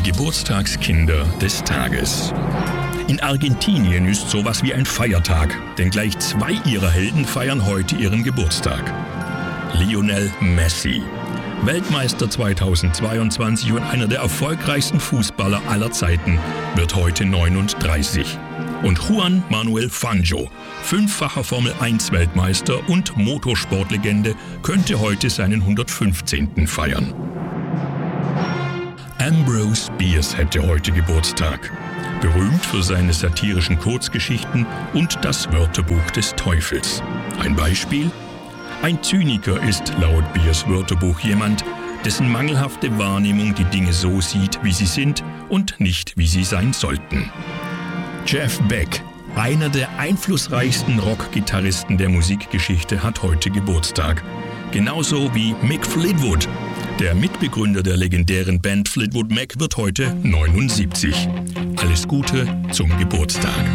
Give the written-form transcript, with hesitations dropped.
Geburtstagskinder des Tages. In Argentinien ist sowas wie ein Feiertag, denn gleich 2 ihrer Helden feiern heute ihren Geburtstag. Lionel Messi, Weltmeister 2022 und einer der erfolgreichsten Fußballer aller Zeiten, wird heute 39. Und Juan Manuel Fangio, 5-facher Formel-1-Weltmeister und Motorsportlegende, könnte heute seinen 115. feiern. Ambrose Bierce hätte heute Geburtstag. Berühmt für seine satirischen Kurzgeschichten und das Wörterbuch des Teufels. Ein Beispiel? Ein Zyniker ist laut Bierce Wörterbuch jemand, dessen mangelhafte Wahrnehmung die Dinge so sieht, wie sie sind und nicht, wie sie sein sollten. Jeff Beck, einer der einflussreichsten Rockgitarristen der Musikgeschichte, hat heute Geburtstag. Genauso wie Mick Fleetwood. Der Mitbegründer der legendären Band Fleetwood Mac wird heute 79. Alles Gute zum Geburtstag.